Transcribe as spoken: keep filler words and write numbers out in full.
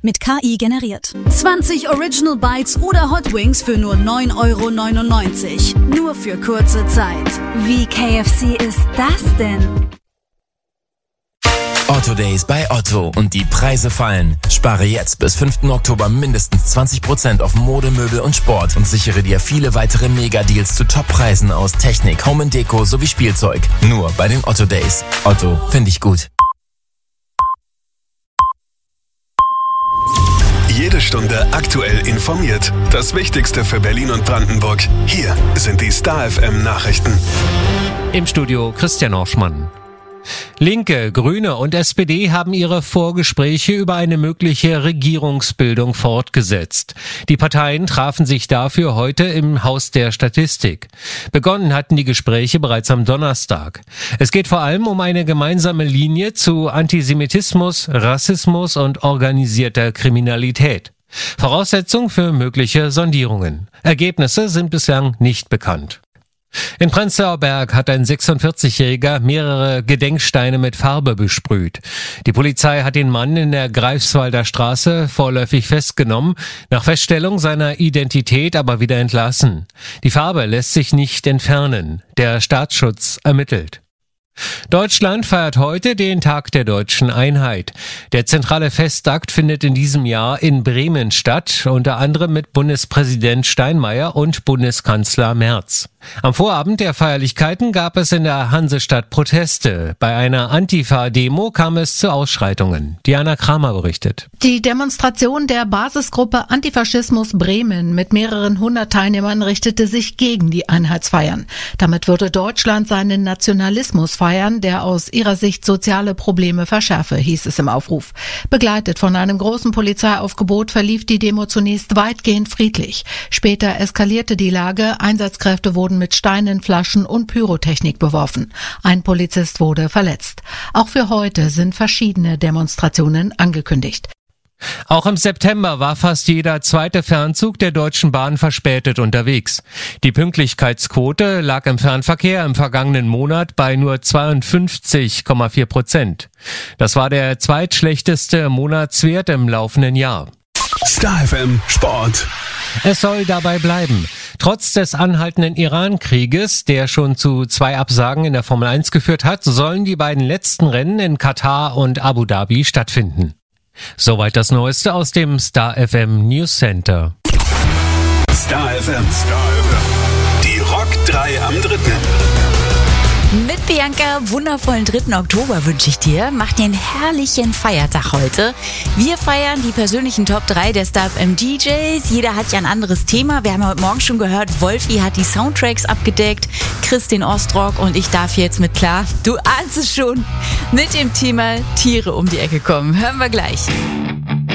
mit K I generiert. zwanzig Original Bites oder Hot Wings für nur neun Euro neunundneunzig. Nur für kurze Zeit. Wie K F C ist das denn? Otto Days bei Otto und die Preise fallen. Spare jetzt bis fünften Oktober mindestens zwanzig Prozent auf Mode, Möbel und Sport und sichere dir viele weitere Mega-Deals zu Top-Preisen aus Technik, Home and Deko sowie Spielzeug. Nur bei den Otto Days. Otto, finde ich gut. Jede Stunde aktuell informiert. Das Wichtigste für Berlin und Brandenburg. Hier sind die Star F M Nachrichten. Im Studio Christian Orschmann. Linke, Grüne und S P D haben ihre Vorgespräche über eine mögliche Regierungsbildung fortgesetzt. Die Parteien trafen sich dafür heute im Haus der Statistik. Begonnen hatten die Gespräche bereits am Donnerstag. Es geht vor allem um eine gemeinsame Linie zu Antisemitismus, Rassismus und organisierter Kriminalität. Voraussetzung für mögliche Sondierungen. Ergebnisse sind bislang nicht bekannt. In Prenzlauer Berg hat ein sechsundvierzigjähriger mehrere Gedenksteine mit Farbe besprüht. Die Polizei hat den Mann in der Greifswalder Straße vorläufig festgenommen, nach Feststellung seiner Identität aber wieder entlassen. Die Farbe lässt sich nicht entfernen. Der Staatsschutz ermittelt. Deutschland feiert heute den Tag der deutschen Einheit. Der zentrale Festakt findet in diesem Jahr in Bremen statt, unter anderem mit Bundespräsident Steinmeier und Bundeskanzler Merz. Am Vorabend der Feierlichkeiten gab es in der Hansestadt Proteste. Bei einer Antifa-Demo kam es zu Ausschreitungen. Diana Kramer berichtet. Die Demonstration der Basisgruppe Antifaschismus Bremen mit mehreren hundert Teilnehmern richtete sich gegen die Einheitsfeiern. Damit würde Deutschland seinen Nationalismus feiern, der aus ihrer Sicht soziale Probleme verschärfe, hieß es im Aufruf. Begleitet von einem großen Polizeiaufgebot verlief die Demo zunächst weitgehend friedlich. Später eskalierte die Lage, Einsatzkräfte wurden mit Steinen, Flaschen und Pyrotechnik beworfen. Ein Polizist wurde verletzt. Auch für heute sind verschiedene Demonstrationen angekündigt. Auch im September war fast jeder zweite Fernzug der Deutschen Bahn verspätet unterwegs. Die Pünktlichkeitsquote lag im Fernverkehr im vergangenen Monat bei nur zweiundfünfzig Komma vier Prozent. Das war der zweitschlechteste Monatswert im laufenden Jahr. Star F M Sport. Es soll dabei bleiben. Trotz des anhaltenden Iran-Krieges, der schon zu zwei Absagen in der Formel eins geführt hat, sollen die beiden letzten Rennen in Katar und Abu Dhabi stattfinden. Soweit das Neueste aus dem Star F M News Center. Star F M. Die Rock drei am dritten. Mit Bianca, wundervollen dritten Oktober wünsche ich dir. Mach dir einen herrlichen Feiertag heute. Wir feiern die persönlichen Top drei der Star F M D Js. Jeder hat ja ein anderes Thema. Wir haben heute Morgen schon gehört, Wolfi hat die Soundtracks abgedeckt, Chris den Ostrock und ich darf jetzt mit klar, du ahnst es schon, mit dem Thema Tiere um die Ecke kommen. Hören wir gleich.